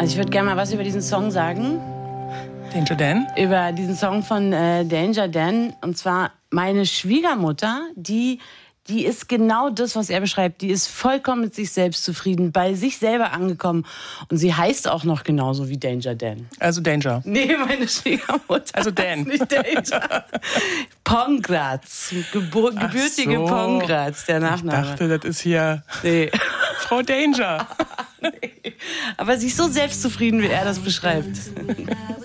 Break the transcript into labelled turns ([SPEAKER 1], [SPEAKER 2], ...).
[SPEAKER 1] Also ich würde gerne mal was über diesen Song sagen.
[SPEAKER 2] Danger Dan?
[SPEAKER 1] Über diesen Song von Danger Dan. Und zwar meine Schwiegermutter, die ist genau das, was er beschreibt. Die ist vollkommen mit sich selbst zufrieden, bei sich selber angekommen. Und sie heißt auch noch genauso wie Danger Dan.
[SPEAKER 2] Also Danger.
[SPEAKER 1] Nee, meine Schwiegermutter.
[SPEAKER 2] Also Dan.
[SPEAKER 1] Nicht Danger. Pongratz. Gebürtige Pongratz, der Nachname.
[SPEAKER 2] Ich dachte, das ist hier
[SPEAKER 1] Frau
[SPEAKER 2] Danger.
[SPEAKER 1] Nee. Aber sie ist so selbstzufrieden, wie er das beschreibt.